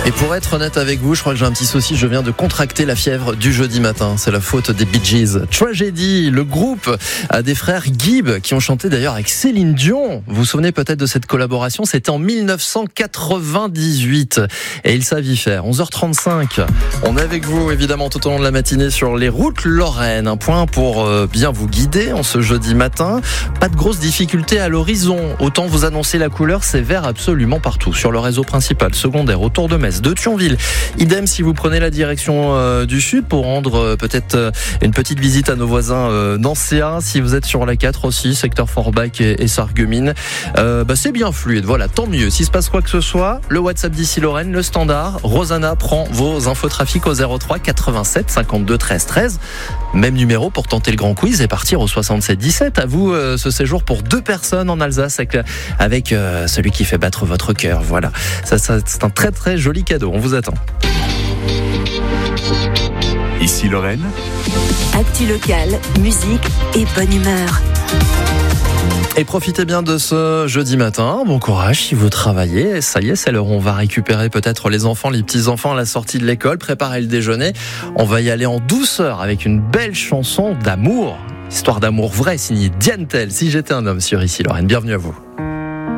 Et pour être honnête avec vous, je crois que j'ai un petit souci. Je viens de contracter la fièvre du jeudi matin. C'est la faute des Bee Gees. Tragedy, le groupe des frères Gibb qui ont chanté d'ailleurs avec Céline Dion. Vous vous souvenez peut-être de cette collaboration. C'était en 1998 et ils savent y faire. 11h35. On est avec vous évidemment tout au long de la matinée sur les routes Lorraine. Un point pour bien vous guider en ce jeudi matin. Pas de grosses difficultés à l'horizon. Autant vous annoncer la couleur, c'est vert absolument partout. Sur le réseau principal, secondaire, autour de Metz, de Thionville. Idem si vous prenez la direction du sud pour rendre peut-être une petite visite à nos voisins nancéens. Si vous êtes sur la 4 aussi, secteur Forbach et Sarreguemines, c'est bien fluide. Voilà, tant mieux. S'il se passe quoi que ce soit, le WhatsApp d'ici Lorraine, le standard. Rosanna prend vos infotrafics au 03 87 52 13 13. Même numéro pour tenter le grand quiz et partir au 67 17. À vous ce séjour pour 2 personnes en Alsace avec celui qui fait battre votre cœur. Voilà, ça c'est un très très joli cadeau. On vous attend. Ici Lorraine. Actu locale, musique et bonne humeur. Et profitez bien de ce jeudi matin. Bon courage si vous travaillez. Ça y est, c'est l'heure où on va récupérer peut-être les enfants, les petits-enfants à la sortie de l'école, préparer le déjeuner. On va y aller en douceur avec une belle chanson d'amour. Histoire d'amour vrai signée Diane Tell, Si j'étais un homme sur Ici Lorraine. Bienvenue à vous.